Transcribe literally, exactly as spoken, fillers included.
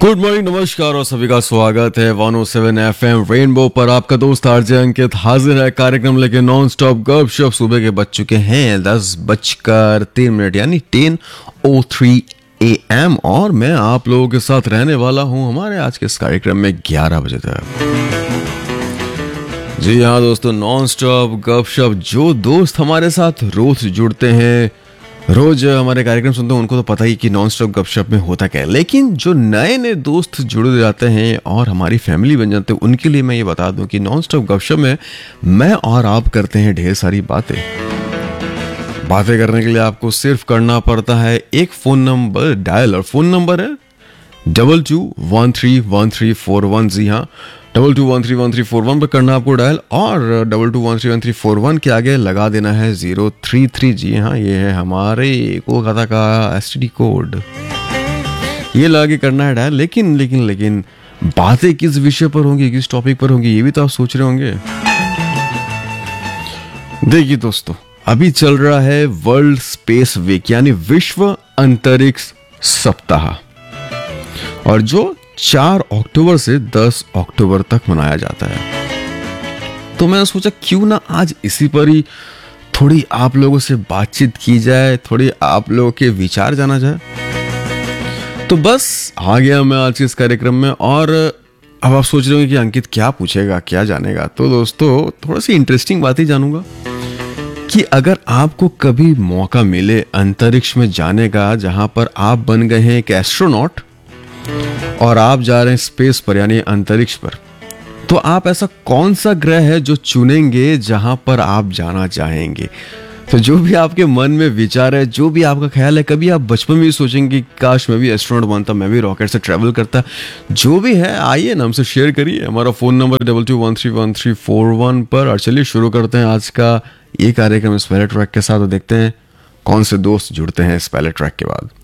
Good morning, नमस्कार और सभी का स्वागत है one O seven F M rainbow पर। आपका दोस्त आरजे अंकित हाजिर है कार्यक्रम लेके नॉन स्टॉप गपशप। सुबह के बज चुके हैं दस बजकर तीन मिनट यानी ten O three A M और मैं आप लोगों के साथ रहने वाला हूं हमारे आज के इस कार्यक्रम में ग्यारह बजे तक। जी हाँ दोस्तों, नॉन स्टॉप गपशप। जो दोस्त हमारे साथ रोज जुड़ते हैं, रोज हमारे कार्यक्रम सुनते हैं, उनको तो पता ही कि नॉन स्टॉप गपशप में होता क्या है। लेकिन जो नए नए दोस्त जुड़ जाते हैं और हमारी फैमिली बन जाते हैं, उनके लिए मैं ये बता दूं कि नॉन स्टॉप गपशप में मैं और आप करते हैं ढेर सारी बातें। बातें करने के लिए आपको सिर्फ करना पड़ता है एक फोन नंबर डायल, और फोन नंबर है double two one three one three four one. जी हाँ, double two one three one three four one पर करना आपको डायल, और double two one three one three four one के आगे लगा देना है जीरो थ्री थ्री। जी हाँ, ये है हमारे कोलकाता का एस टी डी कोड, ये लगा के करना है डायल। लेकिन लेकिन लेकिन बातें किस विषय पर होंगी, किस टॉपिक पर होंगी, ये भी तो आप सोच रहे होंगे। देखिए दोस्तों, अभी चल रहा है वर्ल्ड स्पेस वीक यानी विश्व अंतरिक्ष सप्ताह, और जो चार अक्टूबर से दस अक्टूबर तक मनाया जाता है। तो मैंने सोचा क्यों ना आज इसी पर ही थोड़ी आप लोगों से बातचीत की जाए, थोड़ी आप लोगों के विचार जाना जाए। तो बस आ गया मैं आज के इस कार्यक्रम में, और अब आप सोच रहे होंगे कि अंकित क्या पूछेगा, क्या जानेगा। तो दोस्तों, थोड़ा सी इंटरेस्टिंग बात ही जानूंगा कि अगर आपको कभी मौका मिले अंतरिक्ष में जाने का, जहां पर आप बन गए हैं एक एस्ट्रोनॉट और आप जा रहे हैं स्पेस पर यानी अंतरिक्ष पर, तो आप ऐसा कौन सा ग्रह है जो चुनेंगे जहां पर आप जाना चाहेंगे। तो जो भी आपके मन में विचार है, जो भी आपका ख्याल है, कभी आप बचपन में भी सोचेंगे कि काश मैं भी एस्ट्रोनॉट बनता, मैं भी रॉकेट से ट्रैवल करता, जो भी है आइए ना हमसे शेयर करिए। हमारा phone number double two one three one three four one पर। और चलिए शुरू करते हैं आज का ये कार्यक्रम इस पहले ट्रैक के साथ, और देखते हैं कौन से दोस्त जुड़ते हैं इस पहले ट्रैक के बाद।